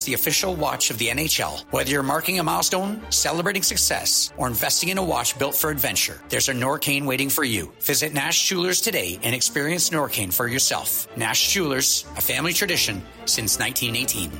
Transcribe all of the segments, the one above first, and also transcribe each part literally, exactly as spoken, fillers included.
the official watch of the N H L. Whether you're marking a milestone, celebrating success, or investing in a watch built for adventure, there's a Norcane waiting for you. Visit Nash Jewelers today and experience Norcane for yourself. Nash Jewelers, a family tradition since nineteen eighteen.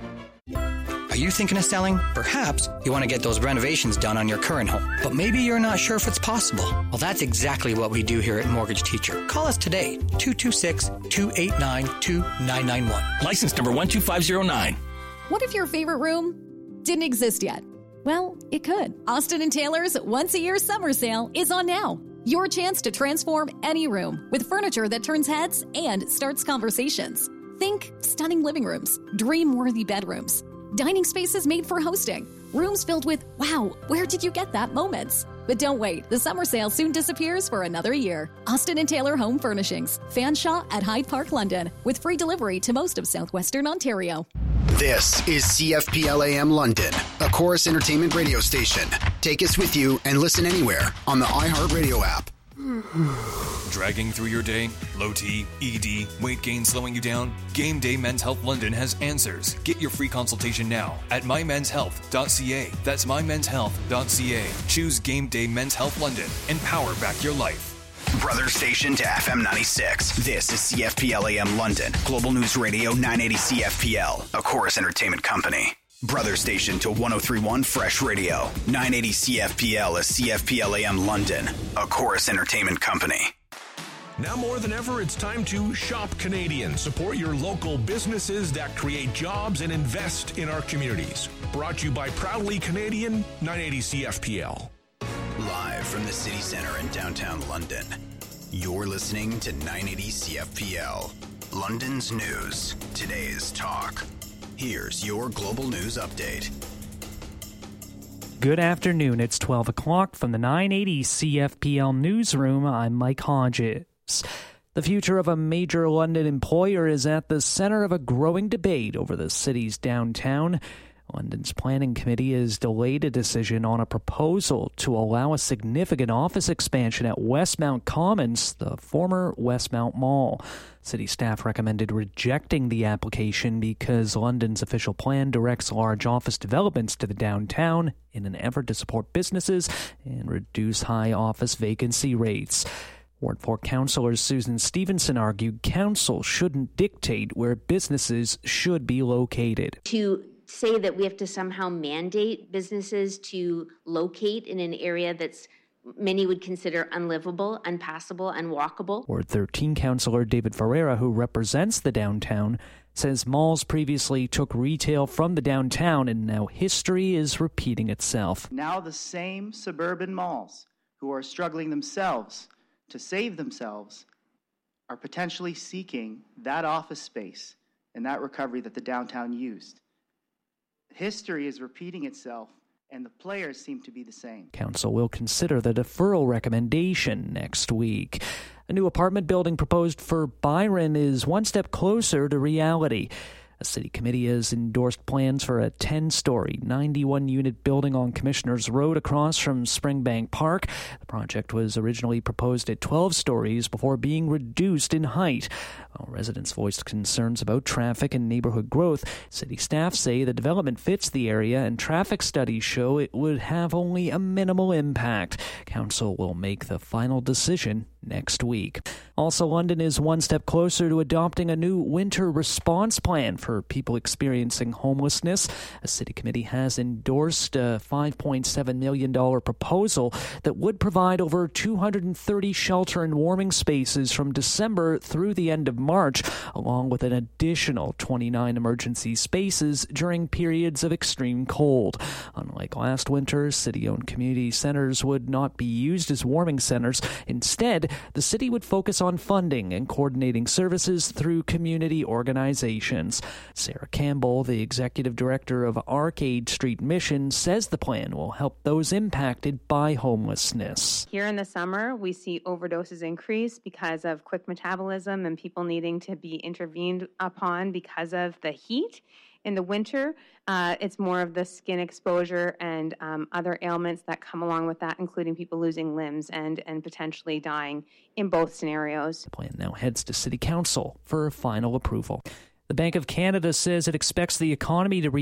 Are you thinking of selling? Perhaps you want to get those renovations done on your current home, but maybe you're not sure if it's possible. Well, that's exactly what we do here at Mortgage Teacher. Call us today, two two six, two eight nine, two nine nine one. License number one two five zero nine. What if your favorite room didn't exist yet? Well, it could. Austin and Taylor's once-a-year summer sale is on now. Your chance to transform any room with furniture that turns heads and starts conversations. Think stunning living rooms, dream-worthy bedrooms, dining spaces made for hosting, rooms filled with, wow, where did you get that moments? But don't wait, the summer sale soon disappears for another year. Austin and Taylor Home Furnishings, Fanshawe at Hyde Park, London, with free delivery to most of southwestern Ontario. This is C F P L A M London, a Chorus Entertainment radio station. Take us with you and listen anywhere on the iHeartRadio app. Dragging through your day? Low T, E D, weight gain slowing you down? Game Day Men's Health London has answers. Get your free consultation now at my mens health dot c a. That's my mens health dot c a. Choose Game Day Men's Health London and power back your life. Brother station to F M ninety-six. This is C F P L A M London. Global News Radio nine eighty C F P L, a Chorus Entertainment company. Brother station to one oh three point one Fresh Radio. nine eighty C F P L is C F P L A M London, a Chorus Entertainment company. Now more than ever, it's time to shop Canadian. Support your local businesses that create jobs and invest in our communities. Brought to you by Proudly Canadian, nine eighty C F P L. Live from the city centre in downtown London, you're listening to nine eighty C F P L. London's news, today's talk. Here's your global news update. Good afternoon. It's twelve o'clock from the nine eighty C F P L newsroom. I'm Mike Hodges. The future of a major London employer is at the center of a growing debate over the city's downtown. London's planning committee has delayed a decision on a proposal to allow a significant office expansion at Westmount Commons, the former Westmount Mall. City staff recommended rejecting the application because London's official plan directs large office developments to the downtown in an effort to support businesses and reduce high office vacancy rates. Ward four councillor Susan Stevenson argued council shouldn't dictate where businesses should be located. To say that we have to somehow mandate businesses to locate in an area that's many would consider unlivable, unpassable, unwalkable. Ward thirteen councillor David Ferreira, who represents the downtown, says malls previously took retail from the downtown and now history is repeating itself. Now the same suburban malls who are struggling themselves to save themselves are potentially seeking that office space and that recovery that the downtown used. History is repeating itself, and the players seem to be the same. Council will consider the deferral recommendation next week. A new apartment building proposed for Byron is one step closer to reality. A city committee has endorsed plans for a ten-story, ninety-one unit building on Commissioners Road across from Springbank Park. The project was originally proposed at twelve stories before being reduced in height. While residents voiced concerns about traffic and neighborhood growth, city staff say the development fits the area and traffic studies show it would have only a minimal impact. Council will make the final decision next week. Also, London is one step closer to adopting a new winter response plan for people experiencing homelessness. A city committee has endorsed a five point seven million dollars proposal that would provide over two hundred thirty shelter and warming spaces from December through the end of March, along with an additional twenty-nine emergency spaces during periods of extreme cold. Unlike last winter, city-owned community centers would not be used as warming centers. Instead, the city would focus on funding and coordinating services through community organizations. Sarah Campbell, the executive director of Arcade Street Mission, says the plan will help those impacted by homelessness. Here in the summer, we see overdoses increase because of quick metabolism and people needing to be intervened upon because of the heat. In the winter, uh, it's more of the skin exposure and um, other ailments that come along with that, including people losing limbs and, and potentially dying in both scenarios. The plan now heads to City Council for final approval. The Bank of Canada says it expects the economy to